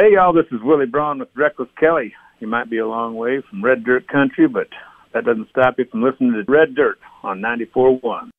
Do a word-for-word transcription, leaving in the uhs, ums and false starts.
Hey, y'all, this is Willie Braun with Reckless Kelly. You might be a long way from Red Dirt Country, but that doesn't stop you from listening to Red Dirt on ninety-four point one.